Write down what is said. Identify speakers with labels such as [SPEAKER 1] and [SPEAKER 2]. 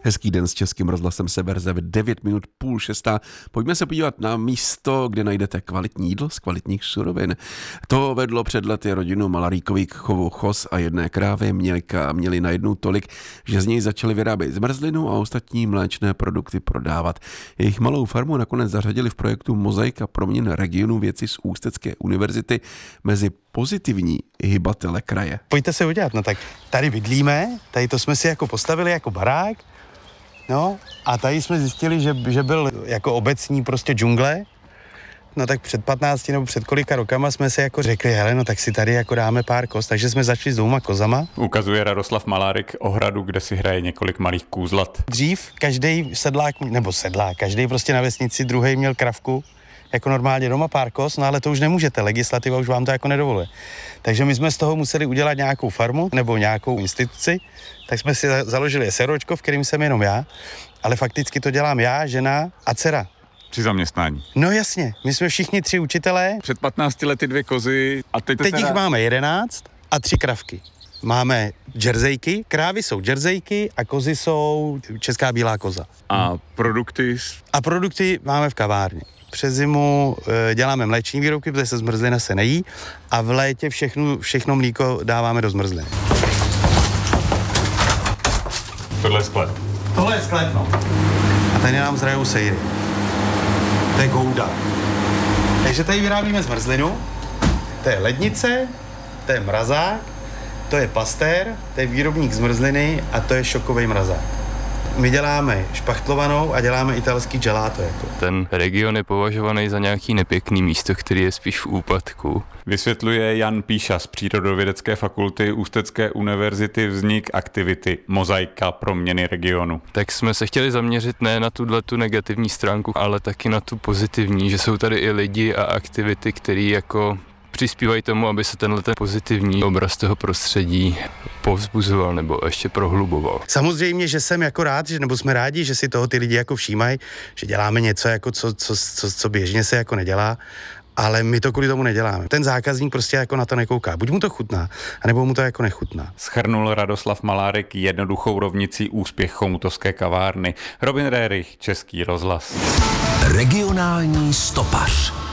[SPEAKER 1] Hezký den s Českým rozhlasem Sever za 9 minut 5:30. Pojďme se podívat na místo, kde najdete kvalitní jídlo z kvalitních surovin. To vedlo před lety rodinu Malaríkových k chovu chos a jedné krávy. Měli najednou tolik, že z něj začali vyrábět zmrzlinu a ostatní mléčné produkty prodávat. Jejich malou farmu nakonec zařadili v projektu Mozaika proměn regionu vědci z Ústecké univerzity mezi pozitivní hybatele kraje.
[SPEAKER 2] Pojďte se udělat, no tak tady bydlíme, tady to jsme si jako postavili jako barák, no a tady jsme zjistili, že byl jako obecní prostě džungle, no tak před 15 nebo před kolika rokama jsme si jako řekli, hele, no tak si tady jako dáme pár koz, takže jsme začali s 2 kozama.
[SPEAKER 3] Ukazuje Radoslav Malárik ohradu, kde si hraje několik malých kůzlat.
[SPEAKER 2] Dřív každý každý prostě na vesnici druhej měl kravku, jako normálně doma pár koz, no ale to už nemůžete, legislativa už vám to jako nedovoluje. Takže my jsme z toho museli udělat nějakou farmu nebo nějakou instituci, tak jsme si založili SROčko, v kterým jsem jenom já, ale fakticky to dělám já, žena a dcera.
[SPEAKER 3] 3 zaměstnání.
[SPEAKER 2] No jasně, my jsme všichni 3 učitelé.
[SPEAKER 3] Před 15 lety 2 kozy a teď
[SPEAKER 2] jich máme 11 a 3 kravky. Máme džerzejky, krávy jsou džerzejky a kozy jsou česká bílá koza.
[SPEAKER 3] A produkty?
[SPEAKER 2] A produkty máme v kavárně. Přes zimu děláme mléční výrobky, protože se zmrzlina se nejí a v létě všechno mlíko dáváme do zmrzliny.
[SPEAKER 3] Tohle je sklep.
[SPEAKER 2] Tohle je sklep, no. A tady nám zrajou sejry. To je gouda. Takže tady vyrábíme zmrzlinu, to je lednice, to je mrazák, to je pastér, to je výrobník zmrzliny a to je šokový mrazák. My děláme špachtlovanou a děláme italský gelato. Jako.
[SPEAKER 4] Ten region je považovaný za nějaký nepěkný místo, který je spíš v úpadku.
[SPEAKER 3] Vysvětluje Jan Píša z Přírodovědecké fakulty Ústecké univerzity vznik aktivity Mozaika proměny regionu.
[SPEAKER 4] Tak jsme se chtěli zaměřit ne na tu negativní stránku, ale taky na tu pozitivní, že jsou tady i lidi a aktivity, které jako přispívají tomu, aby se tenhle pozitivní obraz toho prostředí povzbuzoval nebo ještě prohluboval.
[SPEAKER 2] Samozřejmě, že jsem jako rád, nebo jsme rádi, že si toho ty lidi jako všímají, že děláme něco, jako co běžně se jako nedělá, ale my to kvůli tomu neděláme. Ten zákazník prostě jako na to nekouká. Buď mu to chutná, anebo mu to jako nechutná.
[SPEAKER 3] Shrnul Radoslav Malárik jednoduchou rovnicí úspěch chomutovské kavárny. Robin Rerich, Český rozhlas.
[SPEAKER 5] Regionální stopař.